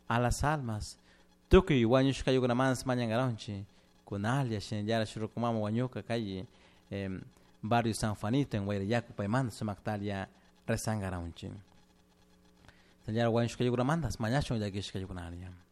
a las almas. Tuki wanyushka yugraman mañangaronchi, con alia shenjara shurukumama wanyuka calle, barrio San Juanito en Guayrayacu, Paimanda, Sumactalia, Resangaronchi. Señora wanyushka yugramandas, mañacho yakishka yugunalia.